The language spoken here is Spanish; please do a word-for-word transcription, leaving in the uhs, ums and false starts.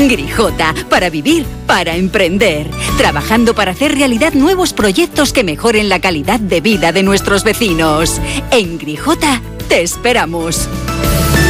Grijota, para vivir, para emprender. Trabajando para hacer realidad nuevos proyectos que mejoren la calidad de vida de nuestros vecinos. En Grijota te esperamos.